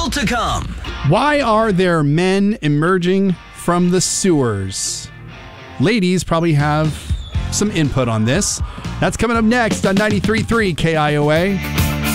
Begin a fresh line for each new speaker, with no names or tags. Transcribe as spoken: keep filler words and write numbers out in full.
Still to come.
Why are there men emerging from the sewers? Ladies probably have some input on this. That's coming up next on ninety-three point three K I O A.